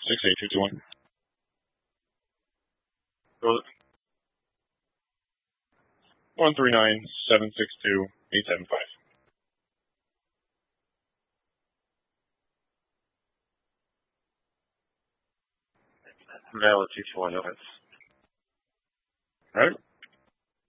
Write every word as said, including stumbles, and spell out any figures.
six eight two two one. One three nine seven six two eight seven five. Mail at two four, no hits. All right.